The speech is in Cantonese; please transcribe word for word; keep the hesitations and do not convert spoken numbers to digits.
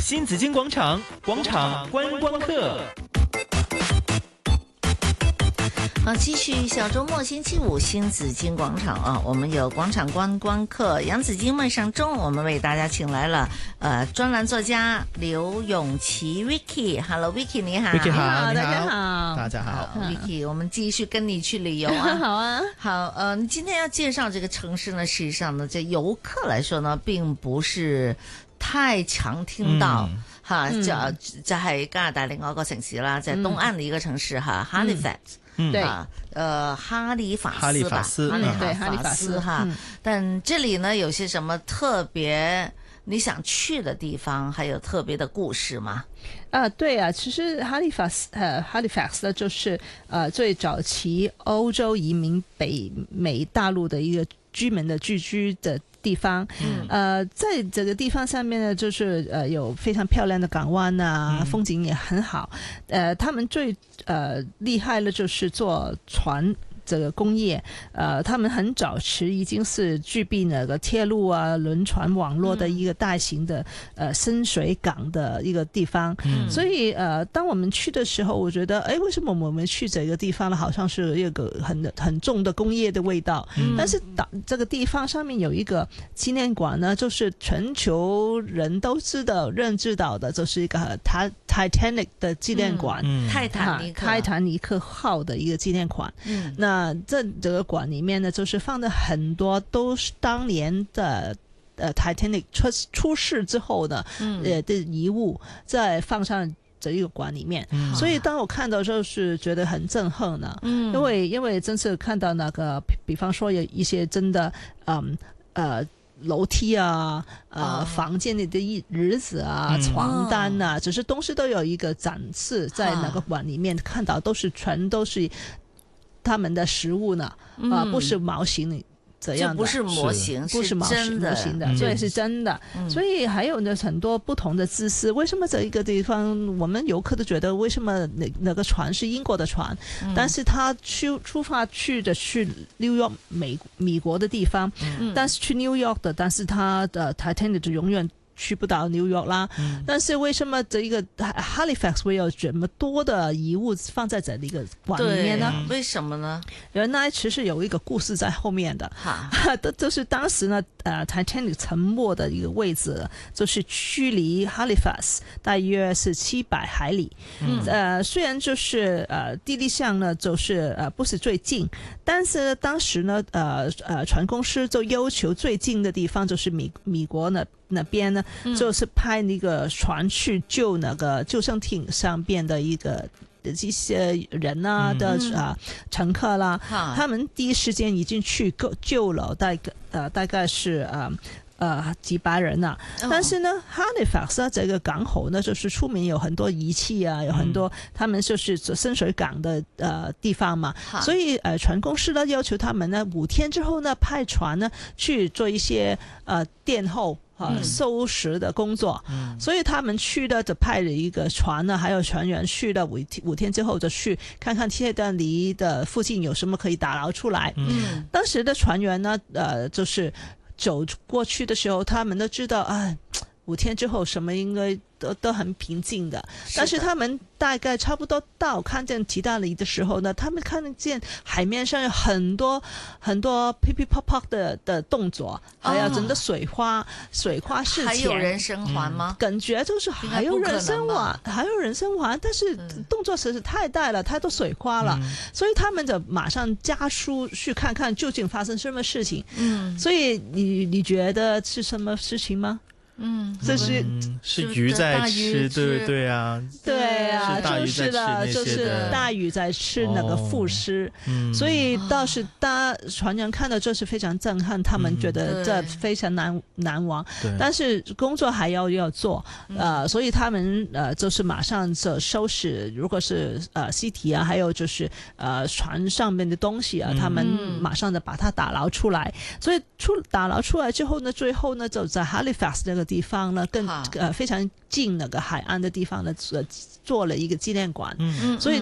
新紫金广场，广场观光客。 好，继续小周末星期五新紫金广场啊，我们有广场观光客杨紫金梦想中，我们为大家请来了呃专栏作家刘永琪 Vicky。Hello Vicky， 你好。 Vicky 好， 大家好， 大家好。 好 Vicky， 我们继续跟你去旅游啊。 好啊， 好，呃，你今天要介绍这个城市呢，实际上呢，这游客来说呢，並不是太常聽到。嗯哈，就就係加拿大另外一個城市啦，就係東岸的一個城市哈 ，Halifax， 嗯， 對，呃，哈利法斯吧， 哈利法斯， 哈利对，哈利法法斯斯哈。 嗯但这里呢，有些什么特别你想去的地方，还有特别的故事吗？ 啊，对啊，其实哈利法斯呃哈利法斯呢，就是呃最早期欧洲移民北美大陆的一个居民的聚居的地方。嗯，呃，在这个地方上面呢，就是呃有非常漂亮的港湾啊，嗯、风景也很好。呃，他们最呃厉害的就是做船。这个工业，呃，他们很早期已经是具备那个铁路啊、轮船网络的一个大型的、嗯、呃深水港的一个地方。嗯，所以呃，当我们去的时候，我觉得，哎，为什么我们去这个地方呢？好像是一个很很重的工业的味道。嗯，但是这个地方上面有一个纪念馆呢，就是全球人都知道、认知到的，就是一个它 Titanic 的纪念馆， 嗯，泰坦尼克， 泰坦尼克号的一个纪念馆。嗯，那那这这个馆里面呢，就是放的很多都是当年的呃 Titanic 出出事之后的、嗯、呃的遗物，再放上这一个馆里面、嗯。所以当我看到就是觉得很震撼呢，嗯，因为因为真是看到那个，比方说有一些真的嗯呃。楼梯啊，呃， oh. 房间里的日子啊，嗯、床单啊，只是东西都有一个展示在那个馆里面， oh. 看到都是全都是他们的实物呢，啊、嗯呃，不是模型这样的， 这不是模型， 不是模型的，模型的，这、嗯、是真的、嗯。所以还有呢很多不同的姿势。为什么这一个地方，我们游客都觉得为什么那那个船是英国的船，嗯、但是他去出发去的是 New York 美美国的地方，嗯、但是去 New York 的，但是他的 Titanic 就永远去不到 New York 啦、嗯，但是为什么这一个 Halifax 会有这么多的遗物放在这一个馆里面呢？ 为什么呢？ 原来其实有一个故事在后面的，都就是当时呢，呃 ，Titanic 沉没的一个位置，就是距离 Halifax 大约是七百海里。嗯，呃，虽然就是呃地理上呢，就是呃不是最近，但是当时呢，呃呃船公司就要求最近的地方就是美美国呢。那边呢，就是派那个船去救那个救生艇上边的一个一些人啊的、嗯、啊乘客啦、嗯，他们第一时间已经去救了，大概呃大概是呃呃几百人啊。哦、但是呢 ，Halifax 这个港口呢，就是出名有很多仪器啊，有很多、嗯、他们就是深水港的呃地方嘛，所以呃船公司呢要求他们呢五天之后呢派船呢去做一些呃殿后。啊，收拾的工作、嗯，所以他们去的就派了一个船呢，还有船员去了五五天之后就去看看铁达尼的附近有什么可以打捞出来。嗯，当时的船员呢，呃，就是走过去的时候，他们都知道啊，五天之后什么应该都都很平静的，但是他们大概差不多到看见提达尼的时候呢，他们看见海面上有很多很多噼噼啪啪的的动作，还有整个水花、哦、水花事前， 还有人生还吗？ 感觉就是还有人生还，还有人生还，但是动作实在太大了，太多水花了、嗯，所以他们就马上加速去看看究竟发生什么事情。嗯，所以你你觉得是什么事情吗？ 嗯， 这是、 嗯、是鱼在吃，对对啊， 对啊， 是大鱼在吃那些的， 就是大鱼在吃那个腐尸、哦，所以倒是大船员看到这是非常震撼，他们觉得这非常难难忘，但是工作还要要做，呃，所以他们呃就是马上就收拾，如果是呃尸体啊，还有就是呃船上面的东西啊，他们马上就把它打捞出来，所以出打捞出来之后呢，最后呢就在 Halifax 那个地方呢，更呃非常近那个海岸的地方呢，做了一个纪念馆，嗯，所以